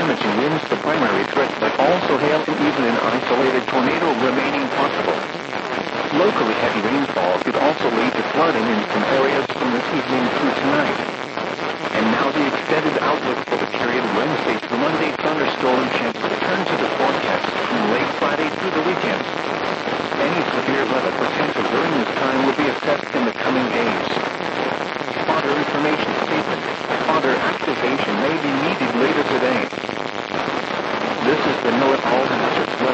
damaging winds the primary threat, but also hail and even an isolated tornado remaining possible. Locally heavy rainfall could also lead to flooding in some areas from this evening through tonight. And now the extended outlook for the period Wednesday through Monday.